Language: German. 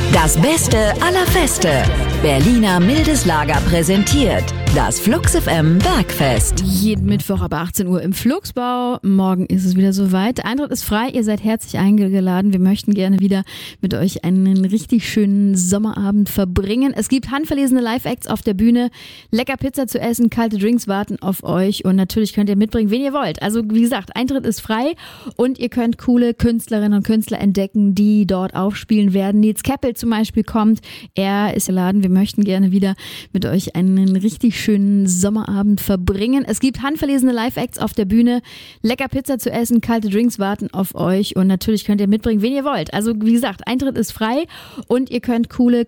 Das Beste aller Feste. Berliner Mildes Lager präsentiert das Flux FM Bergfest. Jeden Mittwoch ab 18 Uhr im Flugsbau. Morgen ist es wieder soweit. Der Eintritt ist frei. Ihr seid herzlich eingeladen. Wir möchten gerne wieder mit euch einen richtig schönen Sommerabend verbringen. Es gibt handverlesene Live-Acts auf der Bühne, lecker Pizza zu essen, kalte Drinks warten auf euch und natürlich könnt ihr mitbringen, wen ihr wollt. Also wie gesagt, Eintritt ist frei und ihr könnt coole Künstlerinnen und Künstler entdecken, die dort aufspielen werden. Nils Keppel zum Beispiel kommt. Er ist geladen. Wir möchten gerne wieder mit euch einen richtig schönen Sommerabend verbringen. Es gibt handverlesene Live-Acts auf der Bühne, lecker Pizza zu essen, kalte Drinks warten auf euch und natürlich könnt ihr mitbringen, wen ihr wollt. Also wie gesagt, Eintritt ist frei und ihr könnt coole